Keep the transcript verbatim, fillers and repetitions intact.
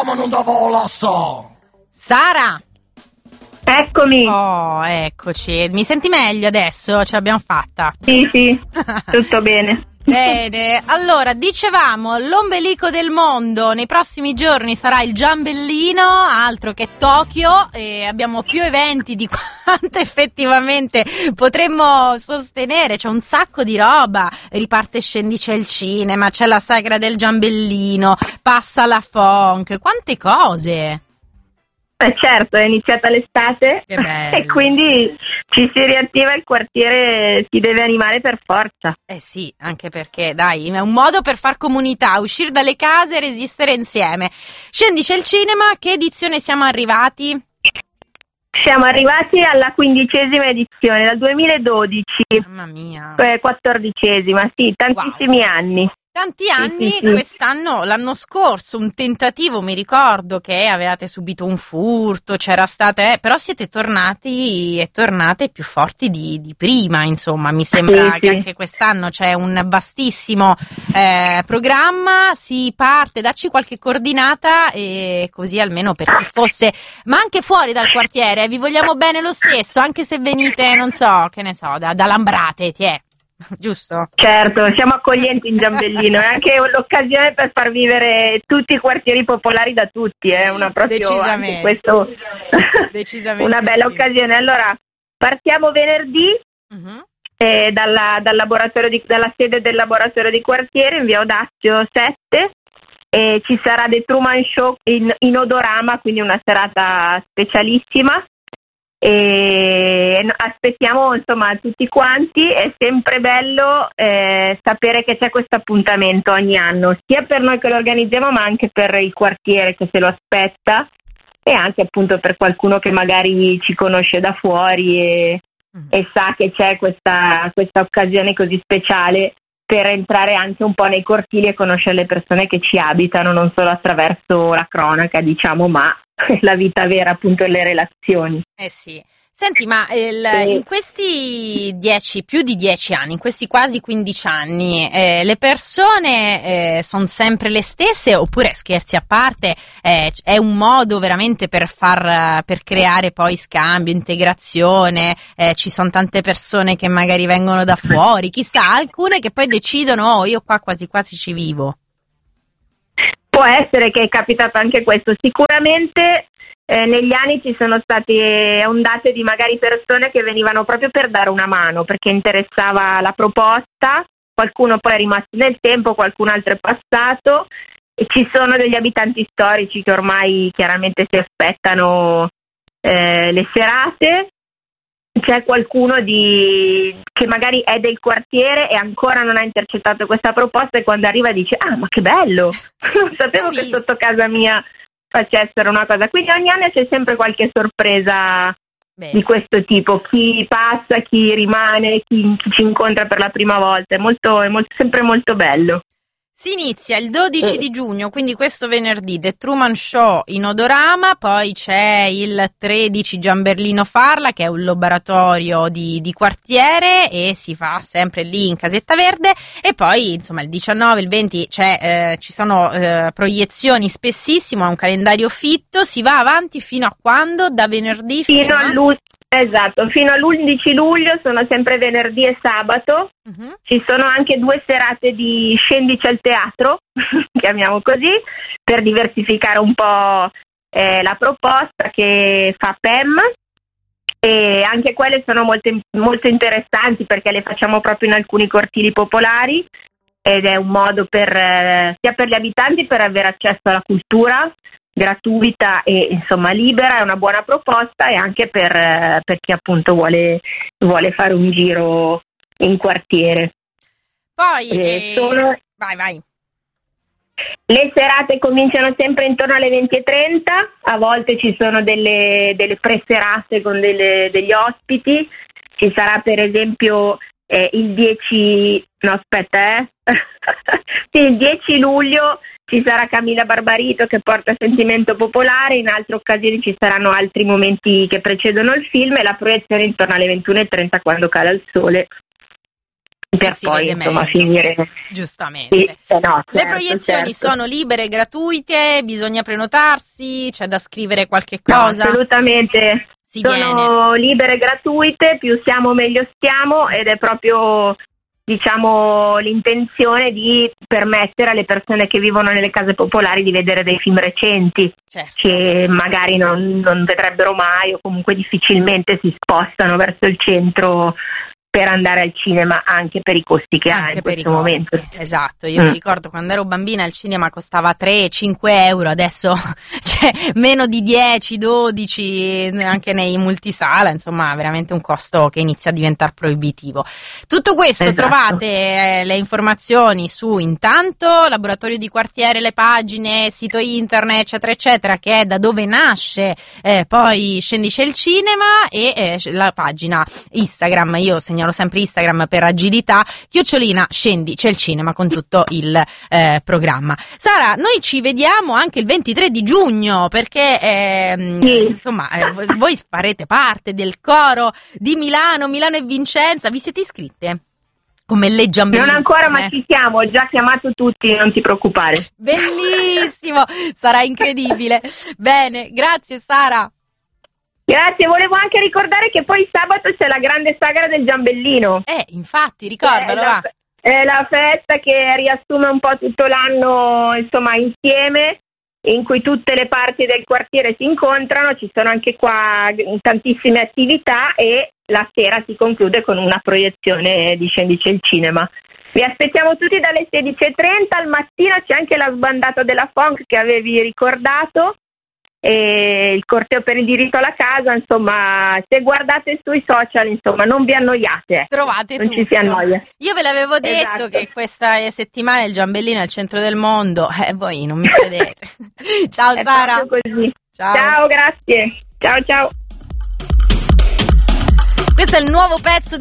ma non davo la so. Sara! Eccomi. Oh, eccoci. Mi senti meglio adesso? Ce l'abbiamo fatta. Sì, sì, tutto bene. Bene, allora dicevamo l'ombelico del mondo nei prossimi giorni sarà il Giambellino, altro che Tokyo, e abbiamo più eventi di quanto effettivamente potremmo sostenere, c'è un sacco di roba, riparte Scendi c'è il cinema, c'è la sagra del Giambellino, passa la funk, quante cose! Eh certo, è iniziata l'estate Che bello. e quindi ci si riattiva, il quartiere si deve animare per forza. Eh sì, anche perché dai, è un modo per far comunità, uscire dalle case e resistere insieme. Scendi c'è il cinema, che edizione siamo arrivati? Siamo arrivati alla quindicesima edizione, dal duemiladodici. Mamma mia. Eh, quattordicesima, sì, tantissimi Wow. anni. Tanti anni, sì, sì. Quest'anno, l'anno scorso, un tentativo, mi ricordo che avevate subito un furto, c'era stata, eh, però siete tornati e tornate più forti di, di prima, insomma, mi sembra Sì, che sì. anche quest'anno c'è un vastissimo eh, programma, si parte, dacci qualche coordinata e così almeno per chi fosse, ma anche fuori dal quartiere, vi vogliamo bene lo stesso, anche se venite, non so, che ne so, da, da Lambrate, ti è. Giusto? Certo, siamo accoglienti in Giambellino, è anche l'occasione per far vivere tutti i quartieri popolari da tutti, è una proprio Decisamente. anche questo Decisamente una bella sì. occasione. Allora, partiamo venerdì Mhm. eh, dalla, dal laboratorio di, dalla sede del laboratorio di quartiere in via Odazio sette, e ci sarà The Truman Show in, in Odorama, quindi una serata specialissima. E aspettiamo insomma tutti quanti, è sempre bello eh, sapere che c'è questo appuntamento ogni anno, sia per noi che lo organizziamo ma anche per il quartiere che se lo aspetta, e anche appunto per qualcuno che magari ci conosce da fuori e, mm. e sa che c'è questa, questa occasione così speciale per entrare anche un po' nei cortili e conoscere le persone che ci abitano, non solo attraverso la cronaca, diciamo, ma la vita vera, appunto, e le relazioni. Eh sì. Senti, ma il, Sì. in questi dieci, più di dieci anni, in questi quasi quindici anni, eh, le persone eh, sono sempre le stesse, oppure, scherzi a parte, eh, è un modo veramente per far, per creare poi scambio, integrazione, eh, ci sono tante persone che magari vengono da fuori, chissà, alcune che poi decidono, oh, io qua quasi quasi ci vivo. Può essere che è capitato anche questo, sicuramente. Eh, negli anni ci sono state ondate di magari persone che venivano proprio per dare una mano, perché interessava la proposta, qualcuno poi è rimasto nel tempo, qualcun altro è passato, e ci sono degli abitanti storici che ormai chiaramente si aspettano eh, le serate, c'è qualcuno di, che magari è del quartiere e ancora non ha intercettato questa proposta, e quando arriva dice ah ma che bello, non sapevo che sotto casa mia facessero una cosa, quindi ogni anno c'è sempre qualche sorpresa. Bene. Di questo tipo, chi passa, chi rimane, chi, chi ci incontra per la prima volta, è molto, è molto, sempre molto bello. Si inizia il dodici di giugno, quindi questo venerdì, The Truman Show in Odorama, poi c'è il tredici Giambellino Farla, che è un laboratorio di, di quartiere, e si fa sempre lì in Casetta Verde, e poi insomma il diciannove, il venti c'è, eh, ci sono eh, proiezioni spessissimo, è un calendario fitto, si va avanti fino a quando? Da venerdì fino, fino a... all'ultimo. Esatto, fino all'undici luglio sono sempre venerdì e sabato, uh-huh. Ci sono anche due serate di Scendici al teatro, chiamiamo così, per diversificare un po' eh, la proposta che fa P E M, e anche quelle sono molto, molto interessanti perché le facciamo proprio in alcuni cortili popolari, ed è un modo per eh, sia per gli abitanti per avere accesso alla cultura gratuita e insomma libera, è una buona proposta, e anche per, eh, per chi appunto vuole, vuole fare un giro in quartiere. Poi eh, eh, sono... vai vai Le serate cominciano sempre intorno alle venti e trenta, a volte ci sono delle, delle pre-serate con delle, degli ospiti, ci sarà per esempio eh, il dieci, no aspetta eh, sì, il dieci luglio ci sarà Camilla Barbarito che porta Sentimento Popolare, in altre occasioni ci saranno altri momenti che precedono il film, e la proiezione intorno alle ventuno e trenta quando cala il sole. per si poi vede insomma meglio. Finire Giustamente. sì, eh no, Le certo, proiezioni certo. sono libere, gratuite, bisogna prenotarsi, c'è da scrivere qualche No, cosa? assolutamente. Si Sono viene. libere e gratuite, più siamo meglio stiamo, ed è proprio, diciamo, l'intenzione di permettere alle persone che vivono nelle case popolari di vedere dei film recenti, Certo. che magari non, non vedrebbero mai o comunque difficilmente si spostano verso il centro per andare al cinema, anche per i costi che ha Anche in per i questo costi, momento. esatto. Io Mm. mi ricordo quando ero bambina il cinema costava tre cinque euro, adesso c'è meno di dieci dodici anche nei multisala, insomma veramente un costo che inizia a diventare proibitivo. Tutto questo Esatto. trovate eh, le informazioni su intanto Laboratorio di Quartiere, le pagine, sito internet eccetera eccetera, che è da dove nasce eh, poi Scendi c'è il cinema, e eh, la pagina Instagram, io segnalo sempre Instagram per agilità, chiocciolina Scendi c'è il cinema, con tutto il eh, programma. Sara, noi ci vediamo anche il ventitré di giugno, perché ehm, Sì. insomma eh, voi, voi farete parte del coro di Milano, Milano e Vincenza. Vi siete iscritte? Come le giambellissime? Non ancora, ma ci siamo, ho già chiamato tutti, non ti preoccupare. Bellissimo, sarà incredibile. Bene, grazie Sara. Grazie, volevo anche ricordare che poi sabato c'è la grande sagra del Giambellino. Eh, infatti, ricordalo, È va. la, è la festa che riassume un po' tutto l'anno, insomma, insieme, in cui tutte le parti del quartiere si incontrano, ci sono anche qua tantissime attività e la sera si conclude con una proiezione di Scendi c'è il cinema. Vi aspettiamo tutti dalle sedici e trenta, al mattino c'è anche la sbandata della Funk che avevi ricordato, e il corteo per il diritto alla casa, insomma, se guardate sui social, insomma, non vi annoiate. Trovate non tutto. ci si annoia. Io ve l'avevo detto Esatto. che questa settimana il Giambellino è il centro del mondo, e eh, voi non mi credete. Ciao È Sara. proprio così. Ciao. Ciao, grazie. Ciao, ciao. Questo è il nuovo pezzo